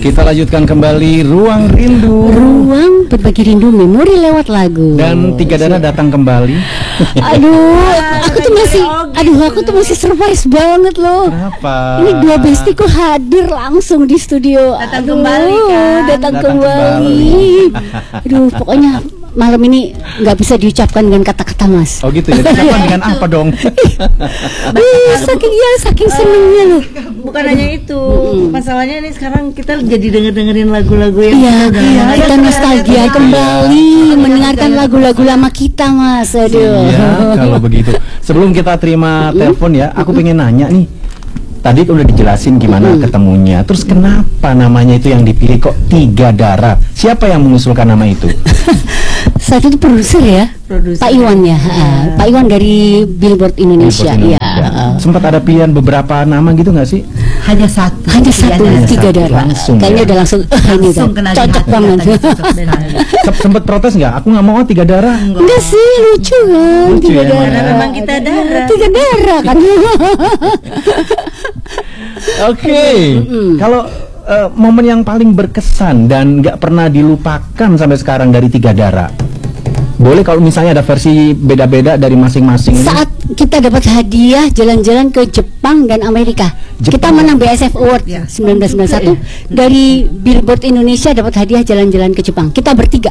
Kita lanjutkan kembali Ruang Rindu. Ruang berbagi rindu memori lewat lagu. Dan Tiga Darah datang kembali. Aku tuh masih surprise banget loh. Kenapa? Ini dua bestiku hadir langsung di studio. Datang kembali kan? Datang kembali. Aduh, pokoknya malam ini nggak bisa diucapkan dengan kata-kata, Mas. Oh gitu ya. Diucapkan dengan apa dong? Saking senengnya loh. Bukan hanya itu, masalahnya ini sekarang kita jadi dengerin lagu-lagu yang kita nostalgia kembali, mendengarkan lagu-lagu lama kita, Mas. Aduh. Iya, kalau begitu. Sebelum kita terima telepon ya, aku pengen nanya nih. Tadi udah dijelasin gimana ketemunya. Terus kenapa namanya itu yang dipilih kok Tiga Darah? Siapa yang mengusulkan nama itu? Saat itu produser ya, Pak Iwan ya, Pak Iwan dari Billboard Indonesia. Iya. Sempat ada pilihan beberapa nama gitu nggak sih? hanya satu, Tiga Darah. Kayaknya udah langsung cocok banget. Sempat protes nggak? Aku nggak mau Tiga Darah. Enggak sih, lucu kan? Lucu Tiga ya, Darah. Memang kita darah. Tiga Darah kan. Oke. Kalau momen yang paling berkesan dan nggak pernah dilupakan sampai sekarang dari Tiga Darah, boleh kalau misalnya ada versi beda-beda dari masing-masing. Saat kita dapat hadiah jalan-jalan ke Jepang dan Amerika. Kita menang BSF Award 1991 dari Billboard Indonesia, dapat hadiah jalan-jalan ke Jepang. Kita bertiga.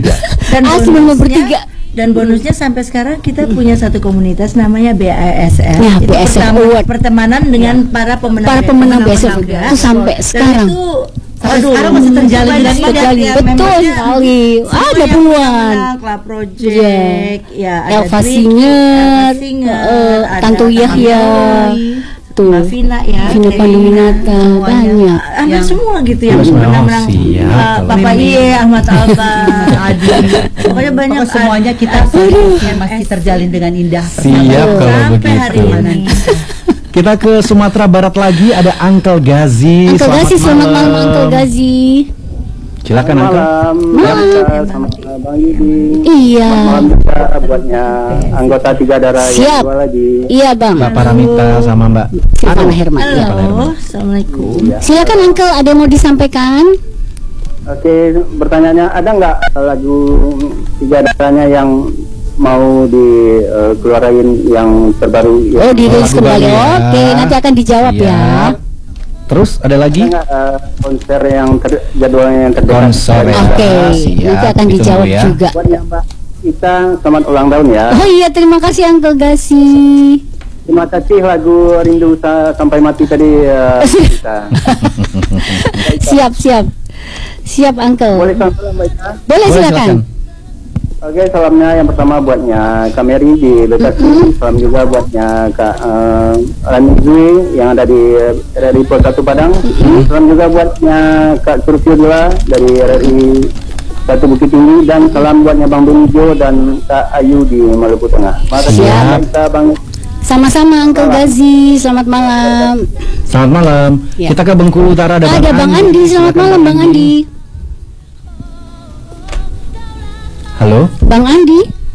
Dan bonusnya sampai sekarang kita punya satu komunitas namanya BASF. Ya, itu BASF Award. Pertemanan dengan para pemenang BASF ya. itu sampai sekarang. Sekarang masih terjalin dan terjalin. Betul sekali. Ada puluhan. Club Project, ya Elva Singer, Tanto Yahya, tuh, Vina ya, Vina Panduwinata, banyak. Hampir semua gitu yang menang-menang. Papa Iye, Ahmad Albar, Adi. Pokoknya banyak. Semuanya kita masih terjalin dengan indah. Siap kalau begitu. Kita ke Sumatera Barat lagi, ada Uncle Gazi. Selamat malam Uncle Gazi. Silakan Uncle. Sama Bang Yudi. Iya. Malam juga buatnya anggota Tiga Darah. Siap. Yang lagi. Iya Bang. Mbak Paramita sama Mbak Silvana Herman. Halo, assalamualaikum. Silakan Uncle, ada yang mau disampaikan? Oke, pertanyaannya ada nggak lagu Tiga Darahnya yang mau dikeluarin yang terbaru? Oh, dirilis kembali. Oke, nanti akan dijawab ya. Terus ada lagi? Ada nggak konser yang jadwalnya yang terdekat? Konser. Oke, nanti akan dijawab ya. juga. Buatnya Mbak kita selamat ulang tahun ya. Oh iya, terima kasih Uncle Gazi. Terima kasih lagu Rindu Sampai Mati tadi kita. Siap Uncle. Boleh salam Mbak Ita? Boleh silakan. Oke, salamnya yang pertama buatnya Kak Mary di Bekasi, salam juga buatnya Kak Rani Zui yang ada di RRI Pos 1 Padang, salam juga buatnya Kak Surfiola dari RRI 1 Bukit Tinggi, dan salam buatnya Bang Benijo dan Kak Ayu di Maluku Tengah. Makasih kita Bang. Sama-sama Uncle Gazi, selamat malam. Selamat malam. Ya. Kita ke Bengkulu Utara, ada Bang Andi. Selamat malam Bang Andi. Halo Bang Andi.